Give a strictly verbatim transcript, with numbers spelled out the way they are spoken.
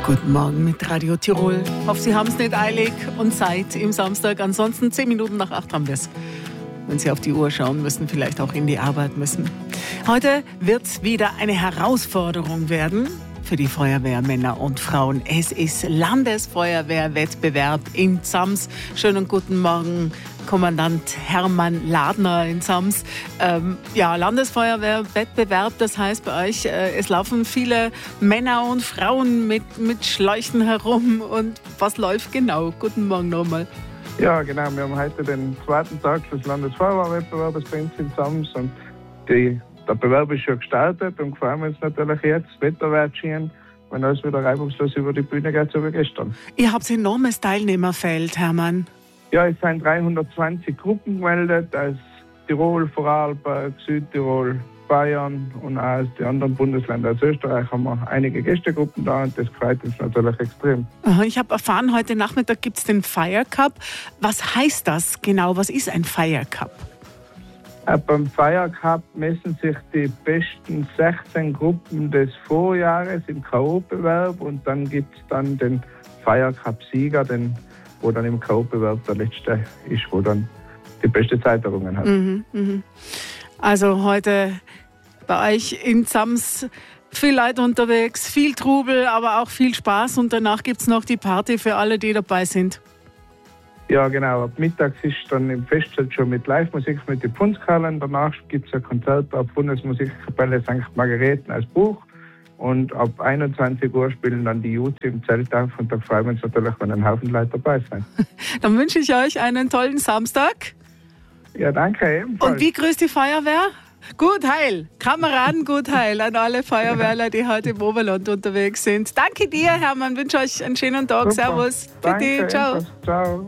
Guten Morgen mit Radio Tirol. Hoffe, Sie haben es nicht eilig und Zeit im Samstag. Ansonsten zehn Minuten nach acht haben wir es. Wenn Sie auf die Uhr schauen müssen, vielleicht auch in die Arbeit müssen. Heute wird es wieder eine Herausforderung werden für die Feuerwehrmänner und Frauen. Es ist Landesfeuerwehrwettbewerb in Zams. Schönen guten Morgen, Kommandant Hermann Ladner in Zams. Ähm, ja, Landesfeuerwehrwettbewerb, das heißt bei euch, äh, es laufen viele Männer und Frauen mit, mit Schläuchen herum. Und was läuft genau? Guten Morgen nochmal. Ja, genau. Wir haben heute den zweiten Tag des Landesfeuerwehrwettbewerbs bei uns in Zams. Und die, der Bewerb ist schon gestartet und freuen wir uns natürlich jetzt. Das Wetter wird schön, wenn alles wieder reibungslos über die Bühne geht, so wie gestern. Ihr habt ein enormes Teilnehmerfeld, Hermann. Ja, es sind dreihundertzwanzig Gruppen gemeldet aus Tirol, Vorarlberg, Südtirol, Bayern und auch aus den anderen Bundesländern. Aus Österreich haben wir einige Gästegruppen da und das freut uns natürlich extrem. Ich habe erfahren, heute Nachmittag gibt es den Fire Cup. Was heißt das genau? Was ist ein Fire Cup? Äh, beim Fire Cup messen sich die besten sechzehn Gruppen des Vorjahres im K O-Bewerb und dann gibt es dann den Fire Cup-Sieger, den wo dann im K O-Bewerb der letzte ist, wo dann die beste Zeit errungen hat. Mhm, mhm. Also heute bei euch in Zams viel Leute unterwegs, viel Trubel, aber auch viel Spaß und danach gibt es noch die Party für alle, die dabei sind. Ja, genau. Ab mittags ist dann im Festzelt schon mit Live-Musik mit den Punschkallen. Danach gibt es ein Konzert auf Bundesmusikkapelle Sankt Margareten als Buch. Und ab einundzwanzig Uhr spielen dann die Youth im Zelt auf und da freuen wir uns natürlich, wenn ein Haufen Leute dabei sind. Dann wünsche ich euch einen tollen Samstag. Ja, danke ebenfalls. Und wie grüßt die Feuerwehr? Gut heil. Kameraden, gut heil an alle Feuerwehrler, die heute im Oberland unterwegs sind. Danke dir, Hermann. Ich wünsche euch einen schönen Tag. Super. Servus. Danke, Bitte. Ciao. Ciao.